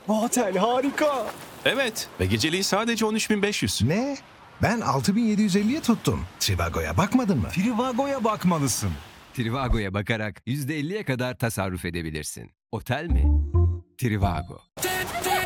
Bu otel harika. Evet ve geceliği sadece 13.500. Ne? Ben 6.750'ye tuttum. Trivago'ya bakmadın mı? Trivago'ya bakmalısın. Trivago'ya bakarak %50'ye kadar tasarruf edebilirsin. Otel mi? Trivago.